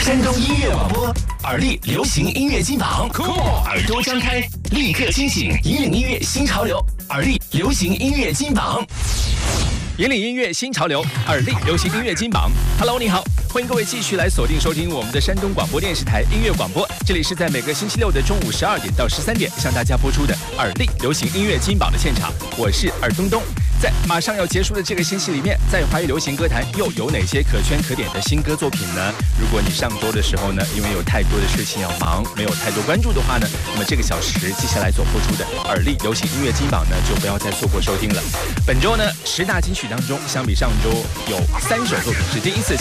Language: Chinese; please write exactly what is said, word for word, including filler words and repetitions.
山东音乐广播，耳力流行音乐金榜，耳朵张开，立刻清醒，引领音乐新潮流，耳力流行音乐金榜。引领音乐新潮流，耳力流行音乐金榜。Hello， 你好，欢迎各位继续来锁定收听我们的山东广播电视台音乐广播。这里是在每个星期六的中午十二点到十三点向大家播出的耳力流行音乐金榜的现场，我是耳东东。在马上要结束的这个星期里面，在华语流行歌坛又有哪些可圈可点的新歌作品呢？如果你上周的时候呢，因为有太多的事情要忙，没有太多关注的话呢，那么这个小时接下来所播出的耳力流行音乐金榜呢，就不要再错过收听了。本周呢，十大金曲当中，相比上周有三首作品是第一次